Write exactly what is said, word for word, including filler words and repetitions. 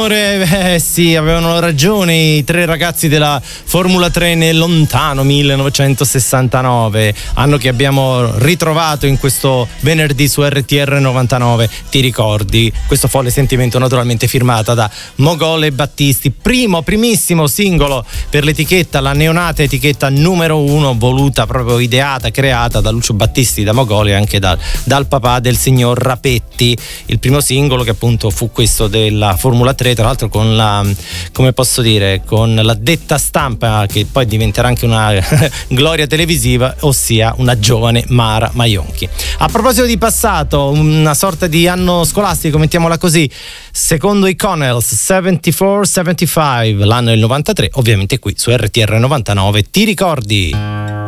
signore, eh sì, avevano ragione i tre ragazzi della Formula tre nel lontano millenovecentosessantanove, anno che abbiamo ritrovato in questo venerdì su R T R novantanove. Ti ricordi? Questo folle sentimento, naturalmente firmata da Mogol e Battisti, primo, primissimo singolo per l'etichetta, la neonata etichetta numero uno, voluta, proprio ideata, creata da Lucio Battisti, da Mogol e anche da, dal papà del signor Rapetti. Il primo singolo che appunto fu questo della Formula tre, tra l'altro con la, come posso dire, con la detta stampa che poi diventerà anche una gloria televisiva, ossia una giovane Mara Maionchi. A proposito di passato, una sorta di anno scolastico, mettiamola così, secondo i Connells, settantaquattro settantacinque, l'anno è il novantatré, ovviamente qui su R T R novantanove. Ti ricordi?